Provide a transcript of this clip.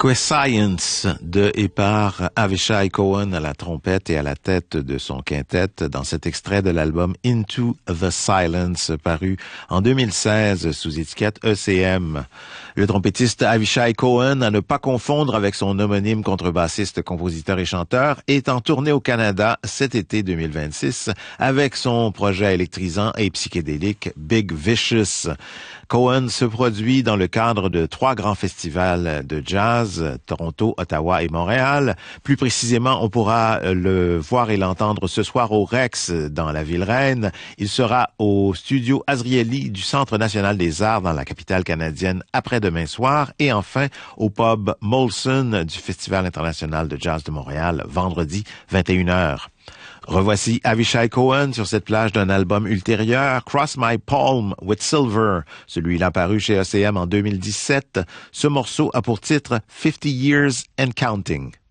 Science de et par Avishai Cohen à la trompette et à la tête de son quintet dans cet extrait de l'album Into the Silence paru en 2016 sous étiquette ECM. Le trompettiste Avishai Cohen, à ne pas confondre avec son homonyme contrebassiste, compositeur et chanteur, est en tournée au Canada cet été 2026 avec son projet électrisant et psychédélique Big Vicious. Cohen se produit dans le cadre de 3 grands festivals de jazz, Toronto, Ottawa et Montréal. Plus précisément, on pourra le voir et l'entendre ce soir au Rex dans la ville reine. Il sera au studio Azrieli du Centre national des arts dans la capitale canadienne après-demain soir et enfin au pub Molson du Festival international de jazz de Montréal vendredi 21h. Revoici Avishai Cohen sur cette plage d'un album ultérieur, Cross My Palm with Silver. Celui-là paru chez ECM en 2017. Ce morceau a pour titre 50 Years and Counting.